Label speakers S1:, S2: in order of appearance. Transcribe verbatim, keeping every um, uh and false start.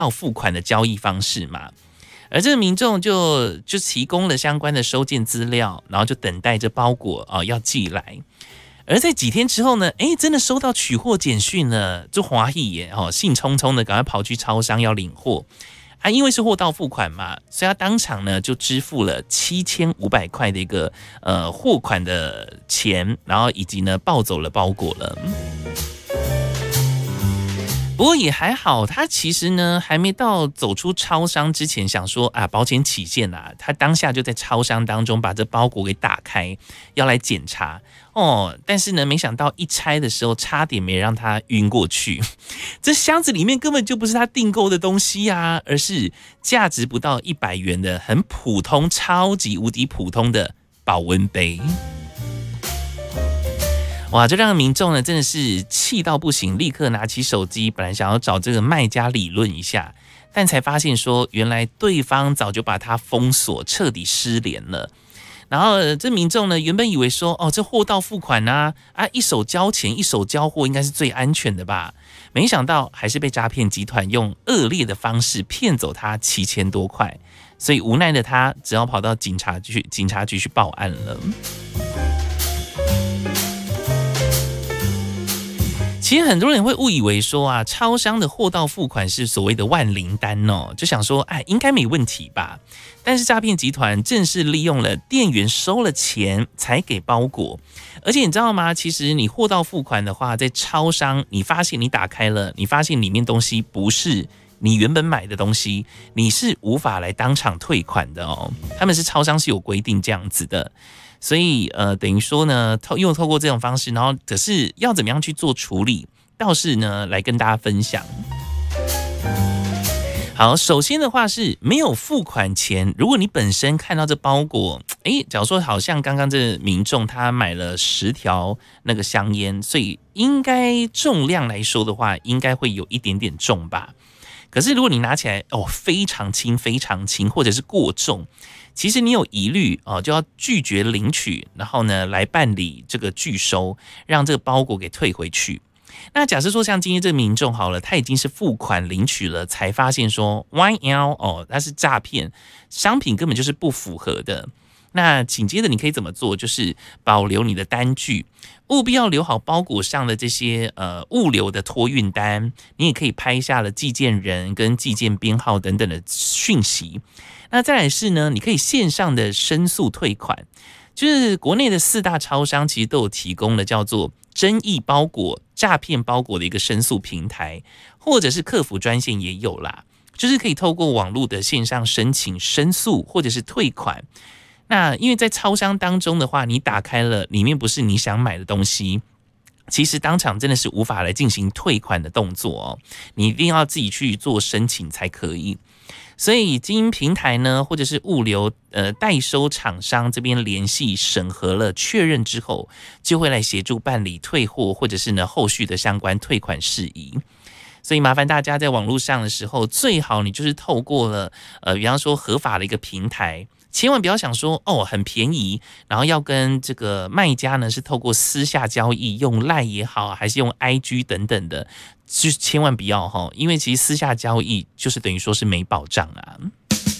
S1: 到付款的交易方式嘛。而这个民众就就提供了相关的收件资料，然后就等待着包裹啊、哦、要寄来。而在几天之后呢，哎，真的收到取货简讯了，就欢喜耶，哦，兴冲冲的赶快跑去超商要领货啊，因为是货到付款嘛，所以他当场呢就支付了七千五百块的一个呃货款的钱，然后以及呢抱走了包裹了。不过也还好，他其实呢还没到走出超商之前，想说啊保险起见啊，他当下就在超商当中把这包裹给打开，要来检查哦。但是呢，没想到一拆的时候，差点没让他晕过去。这箱子里面根本就不是他订购的东西啊，而是价值不到一百元的很普通、超级无敌普通的保温杯。哇，这让民众呢真的是气到不行，立刻拿起手机，本来想要找这个卖家理论一下，但才发现说，原来对方早就把他封锁，彻底失联了。然后这民众呢，原本以为说，哦，这货到付款啊，啊，一手交钱一手交货，应该是最安全的吧？没想到还是被诈骗集团用恶劣的方式骗走他七千多块，所以无奈的他只好跑到警察局，警察局去报案了。其实很多人会误以为说啊，超商的货到付款是所谓的万灵丹哦，就想说，哎，应该没问题吧？但是诈骗集团正是利用了店员收了钱才给包裹，而且你知道吗？其实你货到付款的话，在超商你发现你打开了，你发现里面东西不是你原本买的东西，你是无法来当场退款的哦。他们是超商是有规定这样子的。所以呃，等于说呢，透又透过这种方式，然后可是要怎么样去做处理，倒是呢来跟大家分享。好，首先的话是没有付款前，如果你本身看到这包裹，哎，假如说好像刚刚这民众他买了十条那个香烟，所以应该重量来说的话，应该会有一点点重吧。可是如果你拿起来哦，非常轻非常轻，或者是过重，其实你有疑虑哦，就要拒绝领取，然后呢来办理这个拒收，让这个包裹给退回去。那假设说像今天这个民众好了，他已经是付款领取了，才发现说 Y L 哦，他是诈骗，商品根本就是不符合的。那紧接着你可以怎么做？就是保留你的单据，务必要留好包裹上的这些呃物流的托运单，你也可以拍下了寄件人跟寄件编号等等的讯息。那再来是呢，你可以线上的申诉退款，就是国内的四大超商其实都有提供了叫做争议包裹、诈骗包裹的一个申诉平台，或者是客服专线也有啦，就是可以透过网络的线上申请申诉或者是退款。那因为在超商当中的话，你打开了里面不是你想买的东西，其实当场真的是无法来进行退款的动作哦，你一定要自己去做申请才可以。所以经营平台呢，或者是物流呃代收厂商这边联系审核了确认之后，就会来协助办理退货或者是呢后续的相关退款事宜。所以麻烦大家在网络上的时候，最好你就是透过了呃比方说合法的一个平台。千万不要想说哦很便宜，然后要跟这个卖家呢是透过私下交易，用 LINE 也好，还是用 I G 等等的，就千万不要哈，因为其实私下交易就是等于说是没保障啊。